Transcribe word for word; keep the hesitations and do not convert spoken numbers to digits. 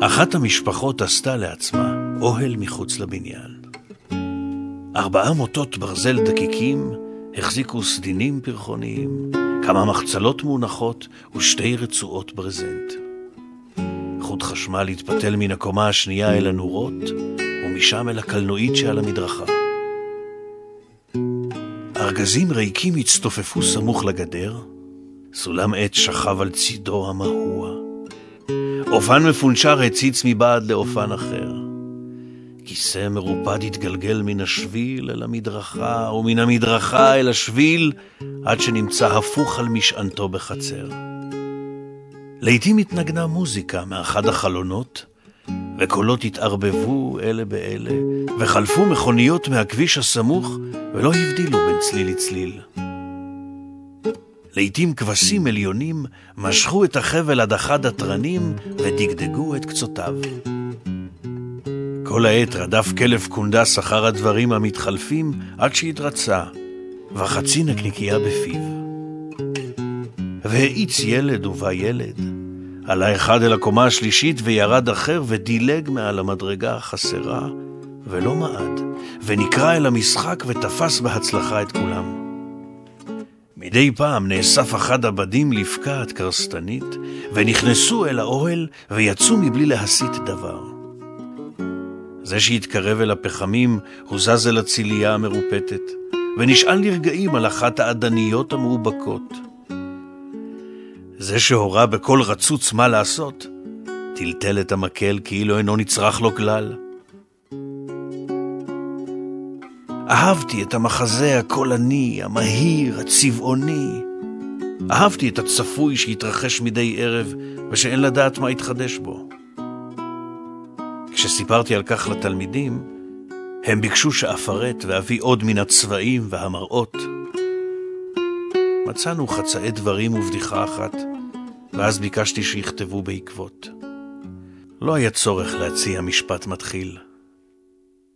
אחת המשפחות עשתה לעצמה אוהל מחוץ לבניין. ארבעה מוטות ברזל דקיקים החזיקו סדינים פרחוניים, כמה מחצלות מונחות ושתי רצועות ברזנט. חוט חשמל התפתל מן הקומה השנייה אל הנורות, ומשם אל הקלנועית שעל המדרכה. ארגזים ריקים הצטופפו סמוך לגדר, סולם עץ שכב על צידו המהוע. אופן מפונשר הציץ מבעד לאופן אחר. כיסא מרופד התגלגל מן השביל אל המדרכה, ומן המדרכה אל השביל, עד שנמצא הפוך על משענתו בחצר. לעתים התנגנה מוזיקה מאחד החלונות, וקולות התערבבו אלה באלה, וחלפו מכוניות מהכביש הסמוך, ולא הבדילו בין צליל לצליל. לעתים כבשים עליונים משכו את החבל עד אחד התרנים, ודגדגו את קצותיו. כל העת רדף כלב קונדס אחר הדברים המתחלפים, עד שהתרצה, וחצי נקניקייה בפיו. והאיץ ילד ובא ילד, עלה אחד אל הקומה השלישית וירד אחר ודילג מעל המדרגה החסרה, ולא מעד, ונקרא אל המשחק ותפס בהצלחה את כולם. מדי פעם נאסף אחד הבדים לפקעת קרסטנית, ונכנסו אל האוהל ויצאו מבלי להסיט דבר. זה שהתקרב אל הפחמים הוזז אל הציליה המרופטת, ונשאל לרגעים על אחת העדניות המאובקות. זה שהורה בכל רצוץ מה לעשות, טלטל את המקל כאילו אינו נצרך לו כלל. אהבתי את המחזה הקולני, המהיר, הצבעוני. אהבתי את הצפוי שהתרחש מדי ערב ושאין לדעת מה התחדש בו. כשסיפרתי על כך לתלמידים, הם ביקשו שאפרט ואביא עוד מן הצבעים והמראות. מצאנו חצאי דברים ובדיחה אחת, ואז ביקשתי שיכתבו בעקבות. לא היה צורך להציע משפט מתחיל.